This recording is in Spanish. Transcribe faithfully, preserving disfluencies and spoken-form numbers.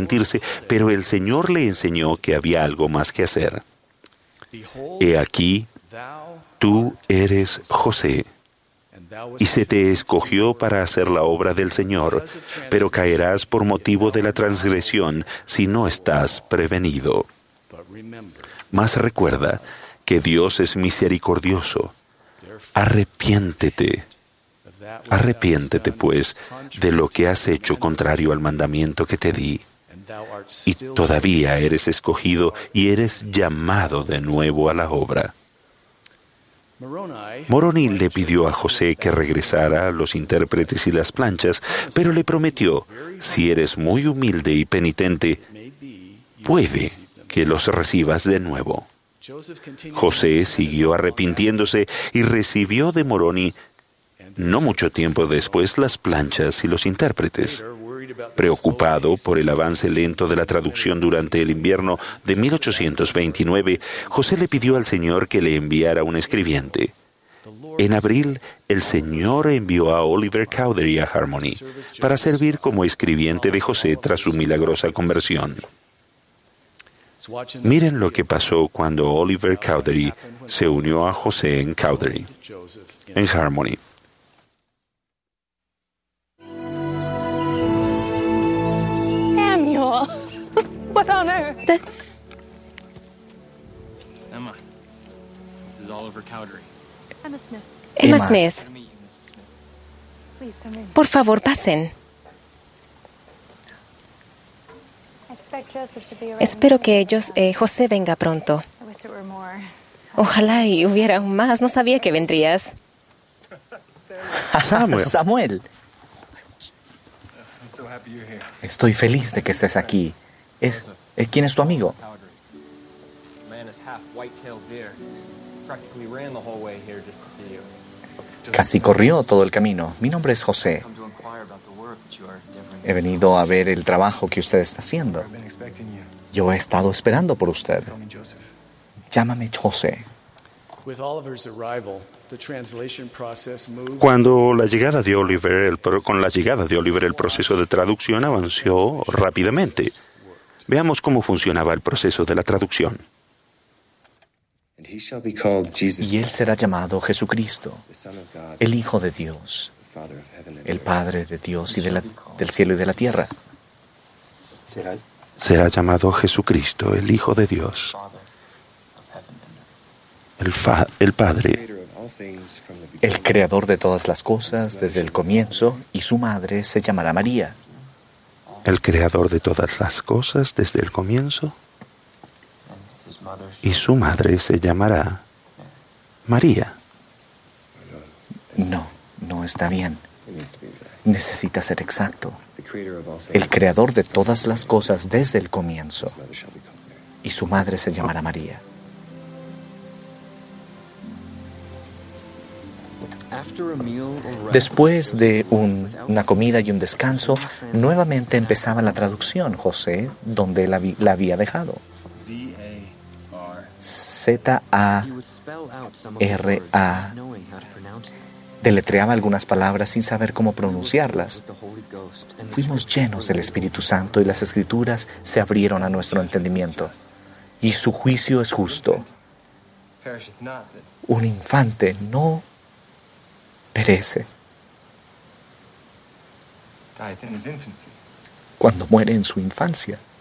arrepentirse, pero el Señor le enseñó que había algo más que hacer. He aquí, tú eres José, y se te escogió para hacer la obra del Señor, pero caerás por motivo de la transgresión si no estás prevenido. Mas recuerda que Dios es misericordioso. Arrepiéntete. Arrepiéntete, pues, de lo que has hecho contrario al mandamiento que te di. Y todavía eres escogido y eres llamado de nuevo a la obra. Moroni le pidió a José que regresara a los intérpretes y las planchas, pero le prometió, si eres muy humilde y penitente, puede que los recibas de nuevo. José siguió arrepintiéndose y recibió de Moroni, no mucho tiempo después, las planchas y los intérpretes. Preocupado por el avance lento de la traducción durante el invierno de mil ochocientos veintinueve, José le pidió al Señor que le enviara un escribiente. En abril, el Señor envió a Oliver Cowdery a Harmony para servir como escribiente de José tras su milagrosa conversión. Miren lo que pasó cuando Oliver Cowdery se unió a José en Cowdery, en Harmony. Samuel, what on earth? The- Emma, this is Oliver Cowdery. Emma Smith, Emma Emma. Smith, Let me meet you, missus Smith. please come in. por favor, pasen. I expect Joseph to be around. Espero que ellos, eh, José venga pronto. I wish it were more. Ojalá y hubiera aún más. No sabía que vendrías. Samuel. Samuel, I'm so happy you're here. estoy feliz de que estés aquí. Es, eh, ¿Quién es tu amigo? Cowdery. Man is half white-tailed deer. Practically ran the whole way here just to see you. Casi corrió todo el camino. Mi nombre es José. Come to inquire about the work that you are endeavoring to He venido a ver el trabajo que usted está haciendo. do. I've been expecting you. Yo he estado esperando por usted. Call me Joseph. Llámame José. With Oliver's arrival, the translation process moved. Cuando la llegada de Oliver, el pro- con la llegada de Oliver, el proceso de traducción avanzó rápidamente. Veamos cómo funcionaba el proceso de la traducción. And he shall be called Jesus, Y él será llamado Jesucristo, the Son of God, el Hijo de Dios, the Father of heaven and el earth. Padre de Dios y de la- del cielo y de la tierra. Será, será llamado Jesucristo, el Hijo de Dios, el, fa- el Padre, Creator of all things from the El beginning. creador de todas las cosas desde el comienzo, y su madre se llamará María. el creador de todas las cosas desde el comienzo, y su madre se llamará María. No, no está bien. It needs to be exact. Necesita ser exacto. The creator of all things. El creador de todas las cosas desde el comienzo, His mother shall be called Mary. y su madre se llamará María. After a meal or rest, Después de un- una comida y un descanso, nuevamente empezaba la traducción, José, donde la, vi- la había dejado. Z A R. Z A He would spell out some of the R words, A not knowing how to pronounce them. deletreaba algunas palabras sin saber cómo pronunciarlas. With the Holy Ghost, and the Fuimos scriptures llenos were del Espíritu Santo y las Escrituras se abrieron a nuestro entendimiento. Y su juicio es justo. Perisheth not, that Un infante no perece dieth in his infancy. cuando muere en su infancia.